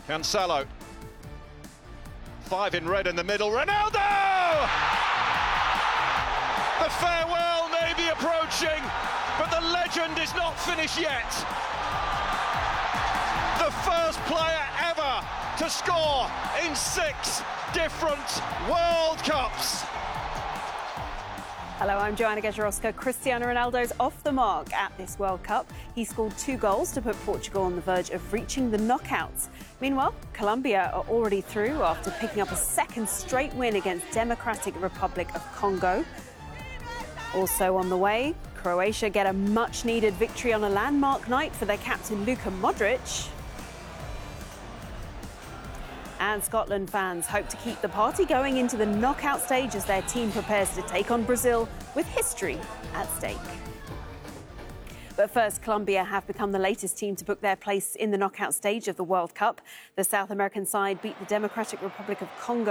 Cancelo. 5 in red in the middle. Ronaldo! The farewell may be approaching, but the legend is not finished yet. The first player ever to score in 6 different World Cups. Hello, I'm Joanna Gajarowska. Cristiano Ronaldo's off the mark at this World Cup. He scored 2 goals to put Portugal on the verge of reaching the knockouts. Meanwhile, Colombia are already through after picking up a second straight win against Democratic Republic of Congo. Also on the way, Croatia get a much-needed victory on a landmark night for their captain Luka Modric. And Scotland fans hope to keep the party going into the knockout stage as their team prepares to take on Brazil with history at stake. But first, Colombia have become the latest team to book their place in the knockout stage of the World Cup. The South American side beat the Democratic Republic of Congo